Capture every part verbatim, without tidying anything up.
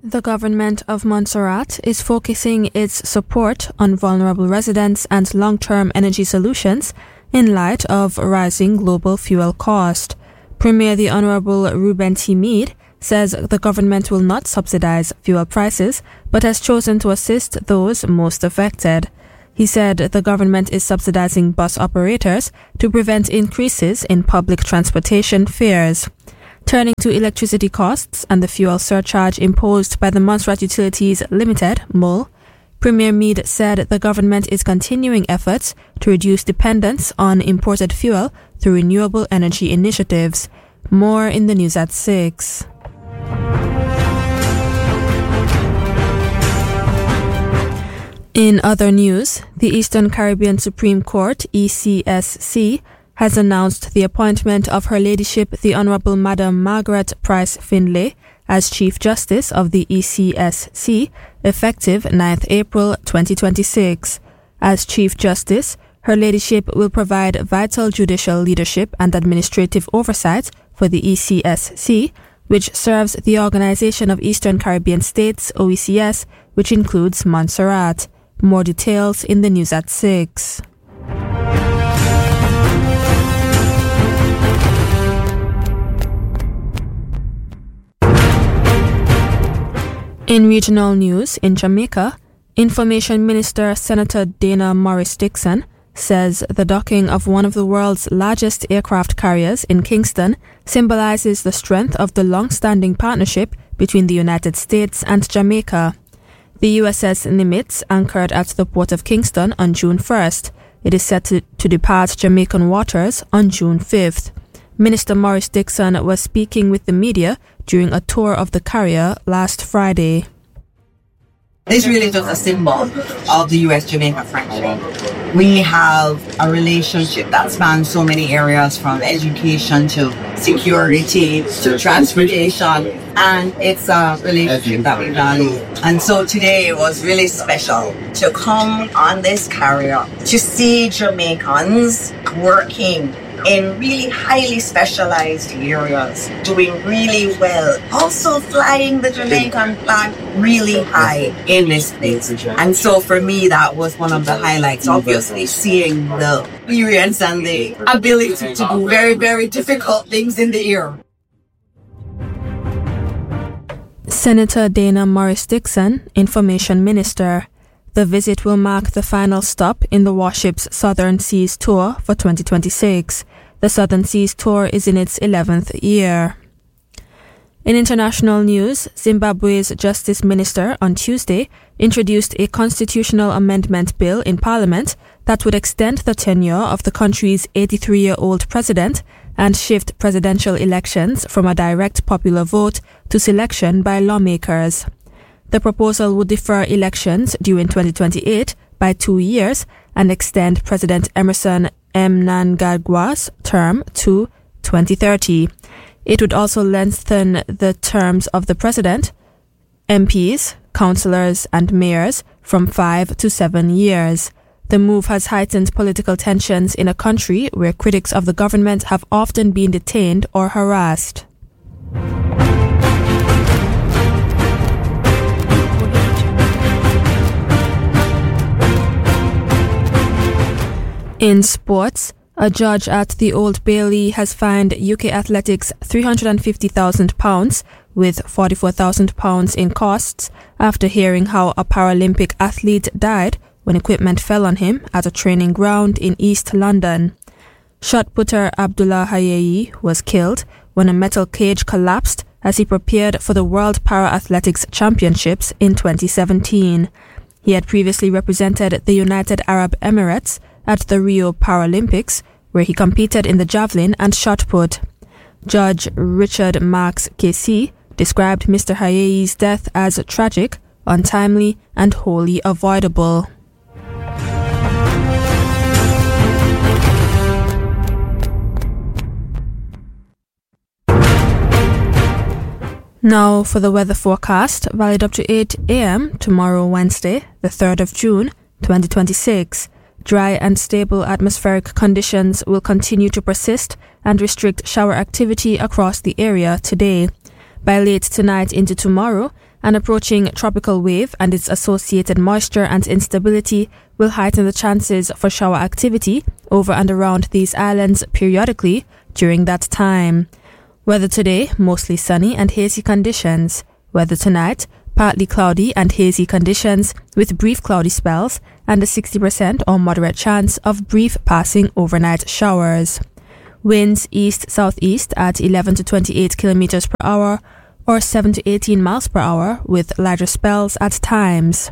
The government of Montserrat is focusing its support on vulnerable residents and long-term energy solutions in light of rising global fuel cost. Premier the Honourable Ruben T. Meade says the government will not subsidize fuel prices but has chosen to assist those most affected. He said the government is subsidizing bus operators to prevent increases in public transportation fares. Turning to electricity costs and the fuel surcharge imposed by the Montserrat Utilities Limited, M U L, Premier Meade said the government is continuing efforts to reduce dependence on imported fuel through renewable energy initiatives. More in the news at six. In other news, the Eastern Caribbean Supreme Court, E C S C, has announced the appointment of Her Ladyship the Honourable Madam Margaret Price Findlay as Chief Justice of the E C S C, effective ninth April twenty twenty-six. As Chief Justice, Her Ladyship will provide vital judicial leadership and administrative oversight for the E C S C, which serves the Organization of Eastern Caribbean States, O E C S, which includes Montserrat. More details in the news at six. In regional news, in Jamaica, Information Minister Senator Dana Morris Dixon says the docking of one of the world's largest aircraft carriers in Kingston symbolizes the strength of the long-standing partnership between the United States and Jamaica. The U S S Nimitz anchored at the port of Kingston on June first. It is set to, to depart Jamaican waters on June fifth. Minister Morris Dixon was speaking with the media during a tour of the carrier last Friday. This really just a symbol of the U S Jamaica friendship. We have a relationship that spans so many areas, from education to security to transportation, and it's a relationship that we value. And so today was really special to come on this carrier, to see Jamaicans working in really highly specialized areas, doing really well. Also flying the Jamaican flag really high in this place. And so for me, that was one of the highlights, obviously, seeing the experience and the ability to do very, very difficult things in the air. Senator Dana Morris Dixon, Information Minister. The visit will mark the final stop in the warship's Southern Seas Tour for twenty twenty-six. The Southern Seas Tour is in its eleventh year. In international news, Zimbabwe's Justice Minister on Tuesday introduced a constitutional amendment bill in Parliament that would extend the tenure of the country's eighty-three-year-old president and shift presidential elections from a direct popular vote to selection by lawmakers. The proposal would defer elections due in twenty twenty-eight by two years and extend President Emerson Mnangagwa's term to twenty thirty. It would also lengthen the terms of the president, M Ps, councillors and mayors from five to seven years. The move has heightened political tensions in a country where critics of the government have often been detained or harassed. In sports, a judge at the Old Bailey has fined U K Athletics three hundred fifty thousand pounds with forty-four thousand pounds in costs after hearing how a Paralympic athlete died when equipment fell on him at a training ground in East London. Shot putter Abdullah Hayei was killed when a metal cage collapsed as he prepared for the World Para-Athletics Championships in twenty seventeen. He had previously represented the United Arab Emirates at the Rio Paralympics, where he competed in the javelin and shot put. Judge Richard Marks K C described Mister Hayei's death as tragic, untimely, and wholly avoidable. Now for the weather forecast, valid up to eight a.m. tomorrow Wednesday, the third of June, twenty twenty-six. Dry and stable atmospheric conditions will continue to persist and restrict shower activity across the area today. By late tonight into tomorrow, An approaching tropical wave and its associated moisture and instability will heighten the chances for shower activity over and around these islands periodically during that time. Weather today, mostly sunny and hazy conditions. Weather tonight, partly cloudy and hazy conditions with brief cloudy spells and a sixty percent or moderate chance of brief passing overnight showers. Winds east-southeast at eleven to twenty-eight kilometers per hour or seven to eighteen miles per hour with lighter spells at times.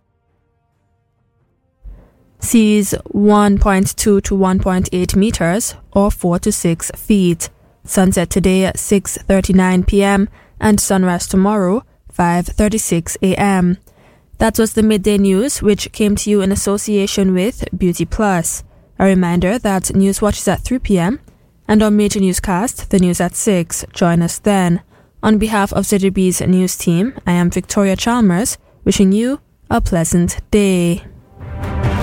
Seas one point two to one point eight meters or four to six feet. Sunset today at six thirty-nine p.m. and sunrise tomorrow five thirty-six a.m. That was the midday news, which came to you in association with Beauty Plus. A reminder that Newswatch is at three p.m. and on Major Newscast, the news at six. Join us then. On behalf of Z D B's news team, I am Victoria Chalmers, wishing you a pleasant day.